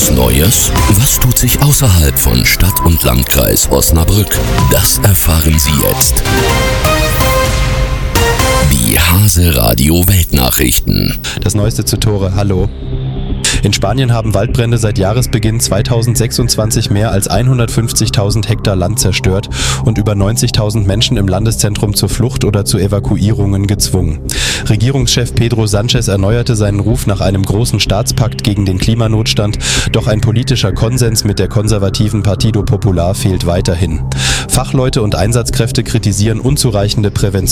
Was Neues? Was tut sich außerhalb von Stadt und Landkreis Osnabrück? Das erfahren Sie jetzt. Die Hase Radio Weltnachrichten. Das Neueste zu Tore, hallo. In Spanien haben Waldbrände seit Jahresbeginn 2026 mehr als 150.000 Hektar Land zerstört und über 90.000 Menschen im Landeszentrum zur Flucht oder zu Evakuierungen gezwungen. Regierungschef Pedro Sánchez erneuerte seinen Ruf nach einem großen Staatspakt gegen den Klimanotstand, doch ein politischer Konsens mit der konservativen Partido Popular fehlt weiterhin. Fachleute und Einsatzkräfte kritisieren unzureichende Prävention